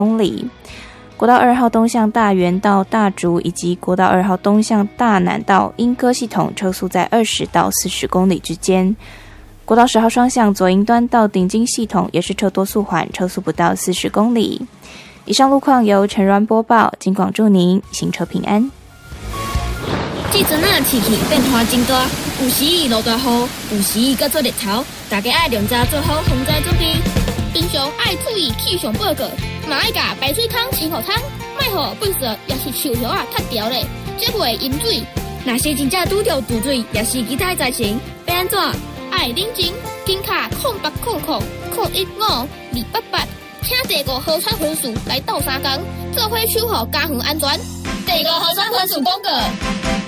公里。国道2号东向大园到大竹以及国道2号东向大南到莺歌系统车速在20到40公里之间。国道10号双向左营端到顶金系统也是车多速缓，车速不到40公里。以上路况由陈软播报，警广祝您行车平安。 这阵天气变化真大，有时伊落大雨，有时伊搁做日头，大家爱量早做好防灾准备。平常爱注意气象报告，嘛爱甲排水孔清好通，莫互粪扫也是树叶啊塌掉咧，接袂饮水。若是真正拄着堵水，也是其他灾情，要安怎？爱冷静，紧卡0800015288，请第5河川分署来斗3工，做伙守护家园安全。第5河川分署公告。